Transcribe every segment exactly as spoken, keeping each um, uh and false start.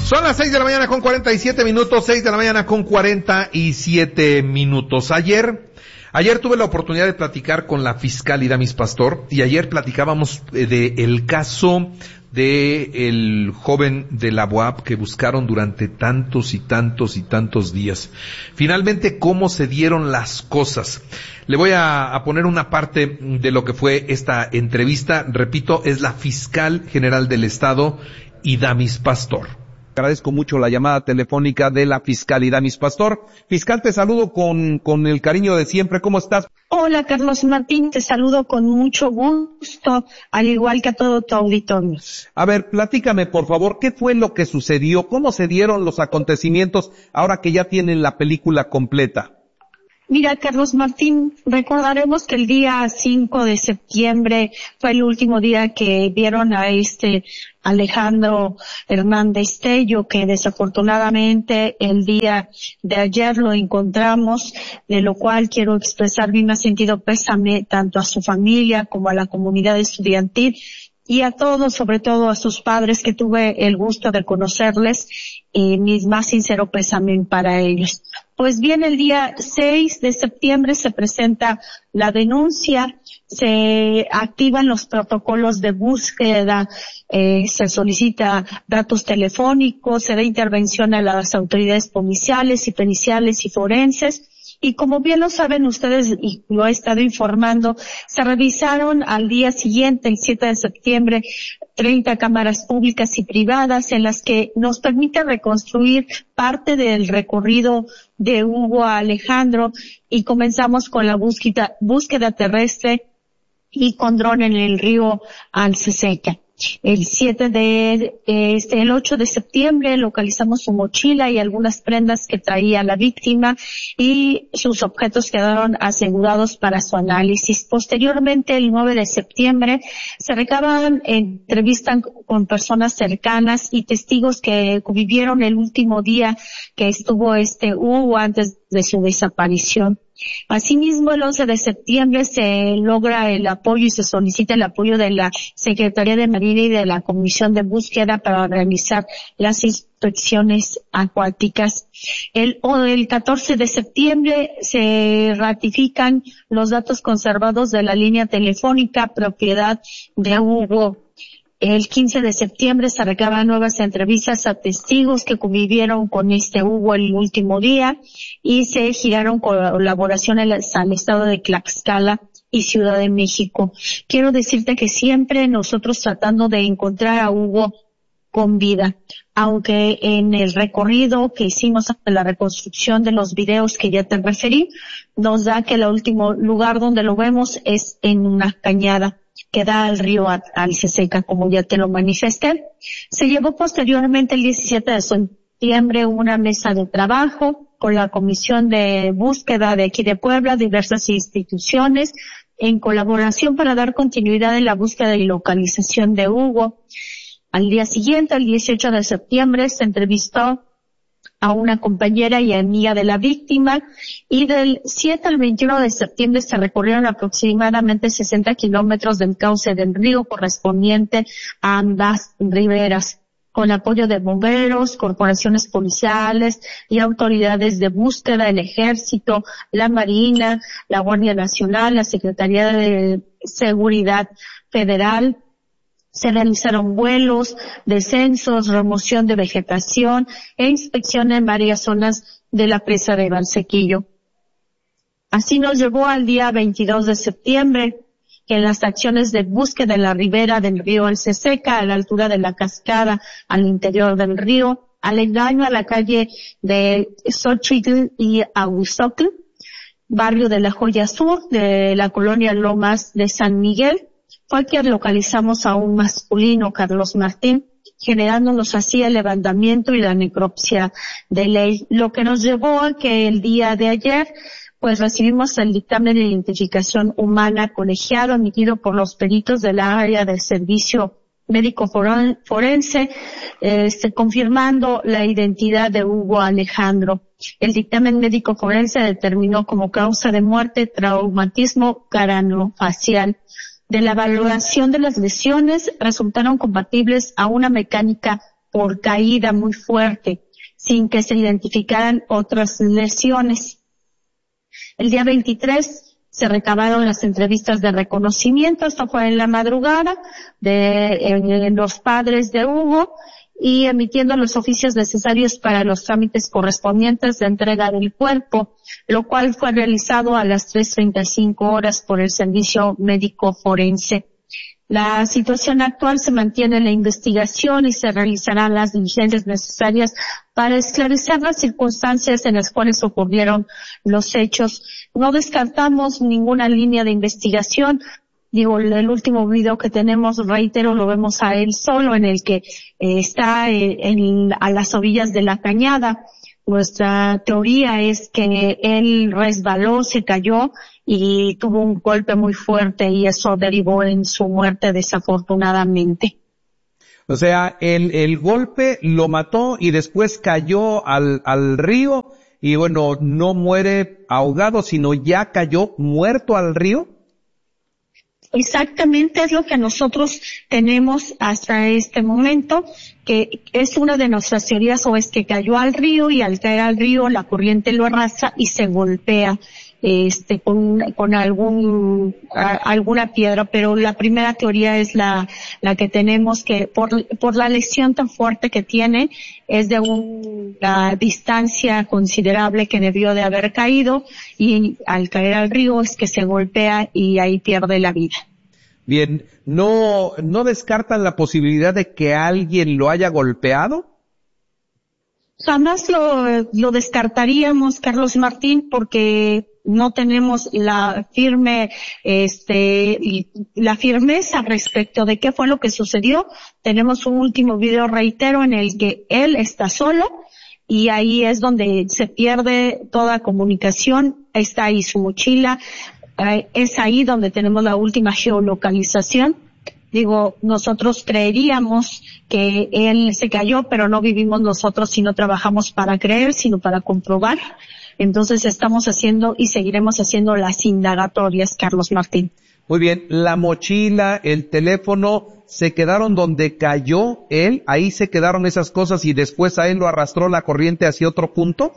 Son las seis de la mañana con cuarenta y siete minutos, seis de la mañana con cuarenta y siete minutos. Ayer, ayer tuve la oportunidad de platicar con la fiscal Idamis Pastor, y ayer platicábamos de el caso de el joven de la U A P que buscaron durante tantos y tantos y tantos días. Finalmente, cómo se dieron las cosas. Le voy a, a poner una parte de lo que fue esta entrevista. Repito, es la fiscal general del estado, Idamis Pastor. Agradezco mucho la llamada telefónica de la fiscal Idamis Pastor. Fiscal, te saludo con, con el cariño de siempre. ¿Cómo estás? Hola, Carlos Martín, te saludo con mucho gusto, al igual que a todo tu auditorio. A ver, platícame, por favor, ¿qué fue lo que sucedió? ¿Cómo se dieron los acontecimientos ahora que ya tienen la película completa? Mira, Carlos Martín, recordaremos que el día cinco de septiembre fue el último día que vieron a este Alejandro Hernández Tello, que desafortunadamente el día de ayer lo encontramos, de lo cual quiero expresar mi más sentido pésame tanto a su familia como a la comunidad estudiantil y a todos, sobre todo a sus padres, que tuve el gusto de conocerles, y mi más sincero pésame para ellos. Pues bien, el día seis de septiembre se presenta la denuncia, se activan los protocolos de búsqueda, eh, se solicita datos telefónicos, se da intervención a las autoridades policiales y periciales y forenses. Y como bien lo saben ustedes, y lo he estado informando, se revisaron al día siguiente, el siete de septiembre, treinta cámaras públicas y privadas en las que nos permite reconstruir parte del recorrido de Hugo a Alejandro, y comenzamos con la búsqueda, búsqueda terrestre y con dron en el río Alceseca. El siete de, este, el ocho de septiembre localizamos su mochila y algunas prendas que traía la víctima, y sus objetos quedaron asegurados para su análisis. Posteriormente, el nueve de septiembre, se recaban entrevistas con personas cercanas y testigos que vivieron el último día que estuvo este Hugo antes de su desaparición. Asimismo, el once de septiembre se logra el apoyo y se solicita el apoyo de la Secretaría de Marina y de la Comisión de Búsqueda para realizar las inspecciones acuáticas. El, el catorce de septiembre se ratifican los datos conservados de la línea telefónica propiedad de Hugo. El quince de septiembre se recaban nuevas entrevistas a testigos que convivieron con este Hugo el último día, y se giraron colaboraciones al estado de Tlaxcala y Ciudad de México. Quiero decirte que siempre nosotros tratando de encontrar a Hugo con vida, aunque en el recorrido que hicimos hasta la reconstrucción de los videos que ya te referí, nos da que el último lugar donde lo vemos es en una cañada que da al río Alceseca, como ya te lo manifesté. Se llevó posteriormente el diecisiete de septiembre una mesa de trabajo con la Comisión de Búsqueda de aquí de Puebla, diversas instituciones, en colaboración para dar continuidad en la búsqueda y localización de Hugo. Al día siguiente, el dieciocho de septiembre, se entrevistó a una compañera y amiga de la víctima, y del siete al veintiuno de septiembre se recorrieron aproximadamente sesenta kilómetros del cauce del río correspondiente a ambas riberas, con apoyo de bomberos, corporaciones policiales y autoridades de búsqueda, el Ejército, la Marina, la Guardia Nacional, la Secretaría de Seguridad Federal. Se realizaron vuelos, descensos, remoción de vegetación e inspección en varias zonas de la presa de Valsequillo. Así nos llevó al día veintidós de septiembre, que en las acciones de búsqueda en la ribera del río Alceseca, a la altura de la cascada, al interior del río, aledaño a la calle de Xochitl y Aguizotl, barrio de la Joya Sur, de la colonia Lomas de San Miguel, fue que localizamos a un masculino, Carlos Martín, generándonos así el levantamiento y la necropsia de ley, lo que nos llevó a que el día de ayer pues recibimos el dictamen de identificación humana colegiado emitido por los peritos del área del servicio médico forense, este, confirmando la identidad de Hugo Alejandro. El dictamen médico forense determinó como causa de muerte traumatismo craneofacial. De la valoración de las lesiones resultaron compatibles a una mecánica por caída muy fuerte, sin que se identificaran otras lesiones. El día veintitrés se recabaron las entrevistas de reconocimiento, esto fue en la madrugada, de eh, los padres de Hugo, y emitiendo los oficios necesarios para los trámites correspondientes de entrega del cuerpo, lo cual fue realizado a las tres treinta y cinco horas por el servicio médico forense. La situación actual se mantiene en la investigación y se realizarán las diligencias necesarias para esclarecer las circunstancias en las cuales ocurrieron los hechos. No descartamos ninguna línea de investigación. Digo, el último video que tenemos, reitero, lo vemos a él solo, en el que eh, está eh, en, a las orillas de la cañada. Nuestra teoría es que él resbaló, se cayó y tuvo un golpe muy fuerte y eso derivó en su muerte desafortunadamente. O sea, el, el golpe lo mató y después cayó al, al río y bueno, no muere ahogado, sino ya cayó muerto al río. Exactamente es lo que nosotros tenemos hasta este momento, que es una de nuestras teorías, o es que cayó al río y al caer al río la corriente lo arrastra y se golpea este con con algún a, alguna piedra, pero la primera teoría es la la que tenemos, que por por la lesión tan fuerte que tiene es de una distancia considerable que debió de haber caído y al caer al río es que se golpea y ahí pierde la vida. Bien, ¿no no descartan la posibilidad de que alguien lo haya golpeado? Jamás lo, lo descartaríamos, Carlos Martín, porque no tenemos la firme, este, la firmeza respecto de qué fue lo que sucedió. Tenemos un último video, reitero, en el que él está solo y ahí es donde se pierde toda comunicación. Está ahí su mochila, eh, es ahí donde tenemos la última geolocalización. Digo, nosotros creeríamos que él se cayó, pero no vivimos nosotros si no trabajamos para creer, sino para comprobar. Entonces estamos haciendo y seguiremos haciendo las indagatorias, Carlos Martín. Muy bien, la mochila, el teléfono, ¿se quedaron donde cayó él? ¿Ahí se quedaron esas cosas y después a él lo arrastró la corriente hacia otro punto?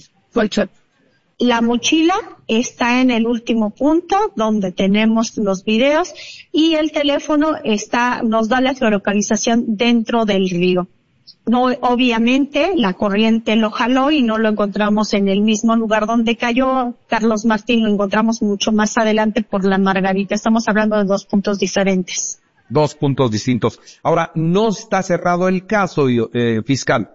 La mochila está en el último punto donde tenemos los videos y el teléfono está, nos da la geolocalización dentro del río. No, obviamente la corriente lo jaló y no lo encontramos en el mismo lugar donde cayó Carlos Martín, lo encontramos mucho más adelante por la Margarita. Estamos hablando de dos puntos diferentes. Dos puntos distintos. Ahora, no está cerrado el caso, eh, fiscal.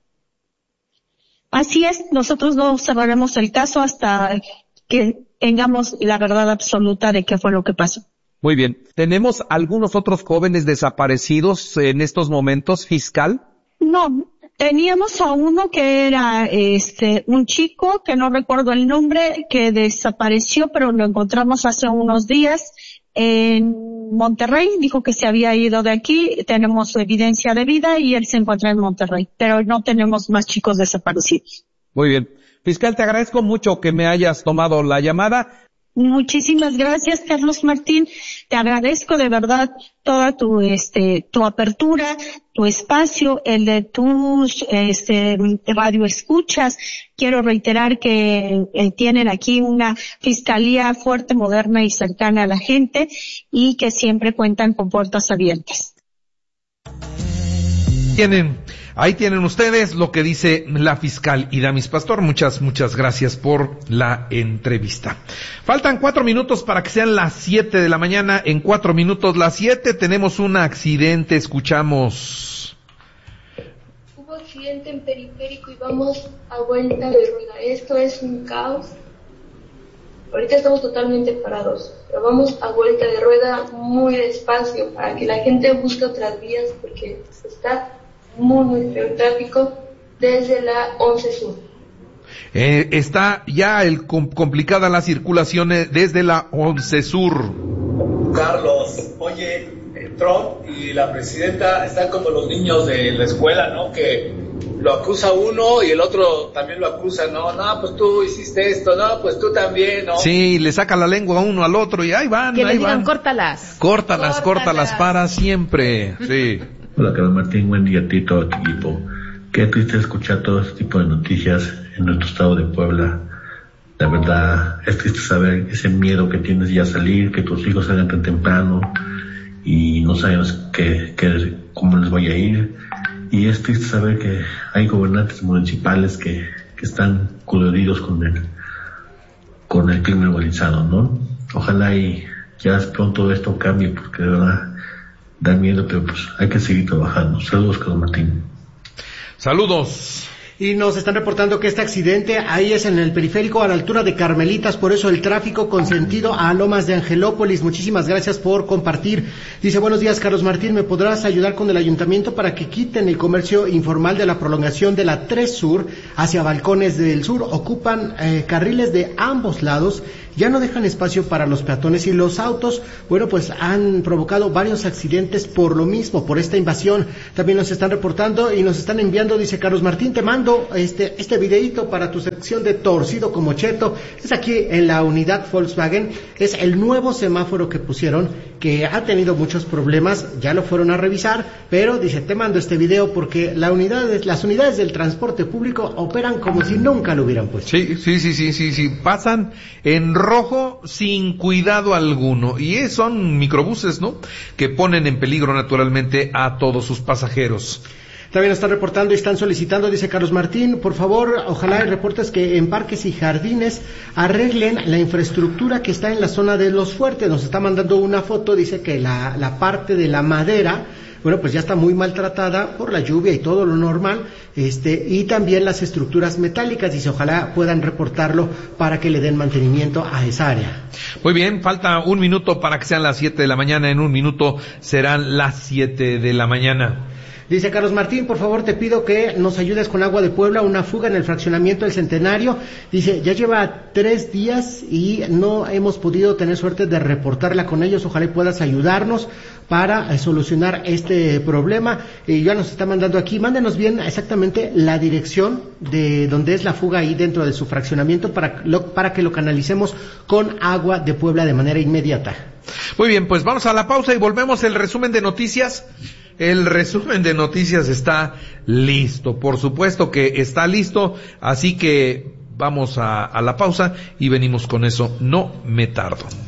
Así es, nosotros no cerraremos el caso hasta que tengamos la verdad absoluta de qué fue lo que pasó. Muy bien. ¿Tenemos algunos otros jóvenes desaparecidos en estos momentos, fiscal? No, teníamos a uno que era este un chico que no recuerdo el nombre, que desapareció, pero lo encontramos hace unos días en Monterrey. Dijo que se había ido de aquí, tenemos su evidencia de vida y él se encuentra en Monterrey, pero no tenemos más chicos desaparecidos. Muy bien. Fiscal, te agradezco mucho que me hayas tomado la llamada. Muchísimas gracias, Carlos Martín. Te agradezco de verdad toda tu, este, tu apertura, tu espacio, el de tus, este, radio escuchas. Quiero reiterar que eh, tienen aquí una fiscalía fuerte, moderna y cercana a la gente y que siempre cuentan con puertas abiertas. Tienen, ahí tienen ustedes lo que dice la fiscal Idamis Pastor. Muchas, muchas gracias por la entrevista. Faltan cuatro minutos para que sean las siete de la mañana. En cuatro minutos, las siete, tenemos un accidente. Escuchamos. Hubo accidente en Periférico y vamos a vuelta de rueda. Esto es un caos. Ahorita estamos totalmente parados, pero vamos a vuelta de rueda muy despacio para que la gente busque otras vías porque está muy, muy feo el tráfico desde la once Sur. Eh, está ya el com- complicada la circulación eh, desde la once Sur. Carlos, oye, eh, Trump y la presidenta están como los niños de la escuela, ¿no? Que lo acusa uno y el otro también lo acusa, ¿no? No, pues tú hiciste esto, no, pues tú también, ¿no? Sí, le saca la lengua uno al otro y ahí van, que ahí le digan, van. córtalas. Córtalas, córtalas para siempre. Sí. Hola, Carlos Martín, buen día a ti y todo tu equipo. Qué triste escuchar todo este tipo de noticias en nuestro estado de Puebla. La verdad, es triste saber ese miedo que tienes ya a salir, que tus hijos salgan tan temprano y no sabemos qué, qué, cómo les vaya a ir. Y es triste saber que hay gobernantes municipales que, que están coludidos con el, con el crimen organizado, ¿no? Ojalá y ya pronto esto cambie, porque de verdad da miedo, pero pues hay que seguir trabajando. Saludos, Carlos Martín. Saludos. Y nos están reportando que este accidente ahí es en el periférico a la altura de Carmelitas, por eso el tráfico con sentido a Lomas de Angelópolis. Muchísimas gracias por compartir. Dice, buenos días, Carlos Martín, ¿me podrás ayudar con el ayuntamiento para que quiten el comercio informal de la prolongación de la tres Sur hacia Balcones del Sur? Ocupan eh, carriles de ambos lados, ya no dejan espacio para los peatones y los autos. Bueno, pues han provocado varios accidentes por lo mismo, por esta invasión. También nos están reportando y nos están enviando, dice Carlos Martín, te mando este este videíto para tu sección de Torcido como Cheto. Es aquí en la unidad Volkswagen, es el nuevo semáforo que pusieron, que ha tenido muchos problemas, ya lo fueron a revisar, pero dice, te mando este video porque la unidad, las unidades del transporte público operan como si nunca lo hubieran puesto. Sí, sí, sí, sí, sí, sí, pasan en rojo sin cuidado alguno, y son microbuses, ¿no?, que ponen en peligro naturalmente a todos sus pasajeros. También están reportando y están solicitando, dice Carlos Martín, por favor, ojalá hay reportes que en parques y jardines arreglen la infraestructura que está en la zona de Los Fuertes. Nos está mandando una foto, dice que la, la parte de la madera, bueno, pues ya está muy maltratada por la lluvia y todo lo normal, este, y también las estructuras metálicas, dice, ojalá puedan reportarlo para que le den mantenimiento a esa área. Muy bien, falta un minuto para que sean las siete de la mañana, en un minuto serán las siete de la mañana. Dice Carlos Martín, por favor te pido que nos ayudes con Agua de Puebla, una fuga en el fraccionamiento del Centenario. Dice, ya lleva tres días y no hemos podido tener suerte de reportarla con ellos. Ojalá puedas ayudarnos para eh, solucionar este problema. Y ya nos está mandando aquí, mándenos bien exactamente la dirección de donde es la fuga ahí dentro de su fraccionamiento para, lo, para que lo canalicemos con Agua de Puebla de manera inmediata. Muy bien, pues vamos a la pausa y volvemos. El resumen de noticias. El resumen de noticias está listo, por supuesto que está listo, así que vamos a, a la pausa y venimos con eso, no me tardo.